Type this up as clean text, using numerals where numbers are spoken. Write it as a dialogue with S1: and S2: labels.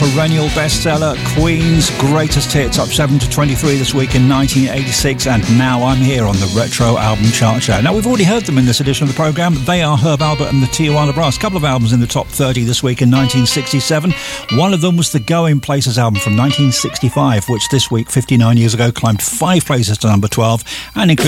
S1: perennial bestseller, Queen's Greatest Hits, up 7 to 23 this week in 1986, and Now I'm Here on the Retro Album Chart Show. Now, we've already heard them in this edition of the programme. They are Herb Alpert and the Tijuana Brass. A couple of albums in the top 30 this week in 1967. One of them was the Going Places album from 1965, which this week, 59 years ago, climbed 5 places to number 12 and included